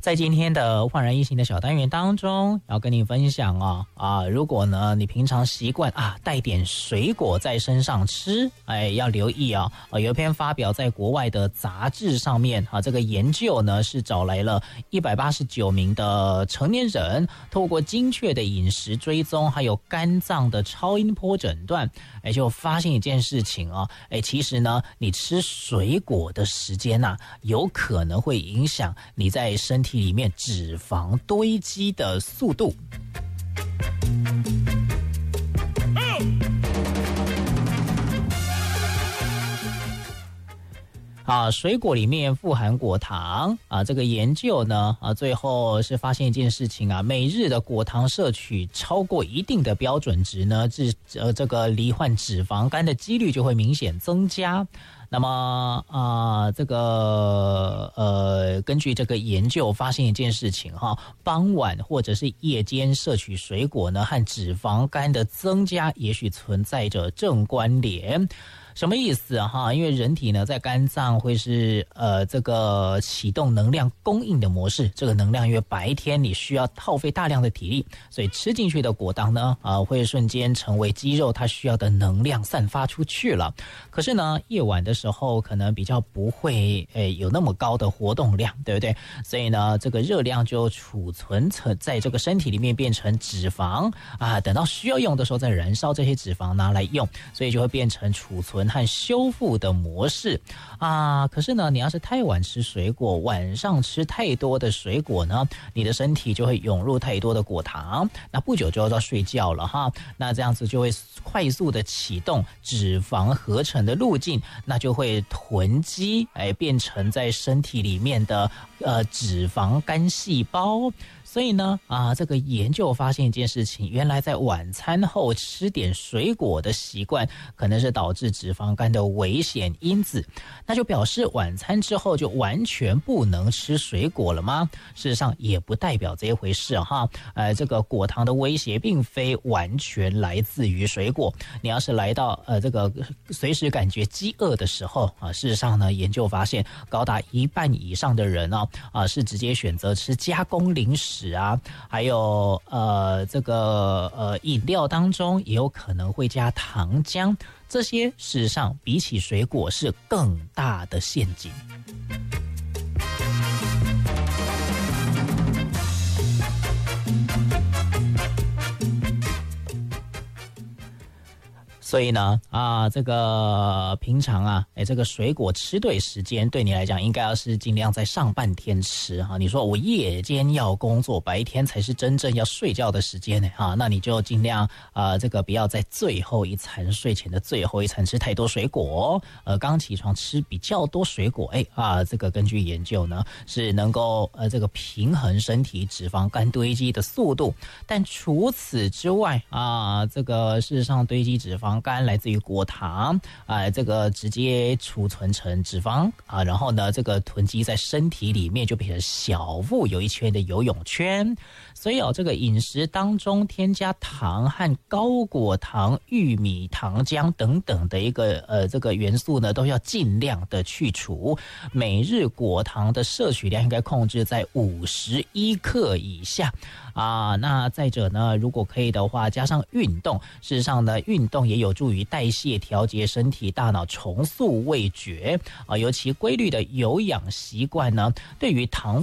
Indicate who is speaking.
Speaker 1: 在今天的焕然一新的小单元当中，要跟你分享如果呢你平常习惯带点水果在身上吃，要留意有一篇发表在国外的杂志上面这个研究呢是找来了189名的成年人，透过精确的饮食追踪，还有肝脏的超音波诊断，就发现一件事情其实呢你吃水果的时间有可能会影响你在身体里面脂肪堆积的速度。水果里面富含果糖这个研究呢最后是发现一件事情每日的果糖摄取超过一定的标准值呢，这个罹患脂肪肝的几率就会明显增加。那么根据这个研究发现一件事情傍晚或者是夜间摄取水果呢，和脂肪肝的增加也许存在着正关联。什么意思因为人体呢在肝脏会是这个启动能量供应的模式，这个能量因为白天你需要耗费大量的体力，所以吃进去的果糖呢会瞬间成为肌肉它需要的能量散发出去了。可是呢夜晚的时候可能比较不会有那么高的活动量，对不对？所以呢这个热量就储存在这个身体里面变成脂肪等到需要用的时候再燃烧这些脂肪拿来用，所以就会变成储存和修复的模式可是呢你要是太晚吃水果，晚上吃太多的水果呢，你的身体就会涌入太多的果糖，那不久就要睡觉了那这样子就会快速的启动脂肪合成的路径，那就会囤积变成在身体里面的脂肪肝细胞。所以呢这个研究发现一件事情，原来在晚餐后吃点水果的习惯可能是导致脂肪肝的危险因子。那就表示晚餐之后就完全不能吃水果了吗？事实上也不代表这一回事这个果糖的威胁并非完全来自于水果。你要是来到这个随时感觉饥饿的时候事实上呢研究发现高达一半以上的人是直接选择吃加工零食还有这个饮料当中也有可能会加糖浆，这些事实上比起水果是更大的陷阱。所以呢这个平常这个水果吃对时间对你来讲应该要是尽量在上半天吃你说我夜间要工作，白天才是真正要睡觉的时间呢那你就尽量这个不要在最后一餐睡前的最后一餐吃太多水果刚起床吃比较多水果这个根据研究呢是能够这个平衡身体脂肪肝堆积的速度。但除此之外这个事实上堆积脂肪肝来自于果糖这个直接储存成脂肪然后呢这个囤积在身体里面就变成小腹有一圈的游泳圈。所以这个饮食当中添加糖和高果糖、玉米糖浆等等的一个这个元素呢都要尽量的去除。每日果糖的摄取量应该控制在51克以下那再者呢如果可以的话加上运动，事实上呢运动也有助于代谢、调节身体、大脑重塑味觉尤其规律的有氧习惯呢对于糖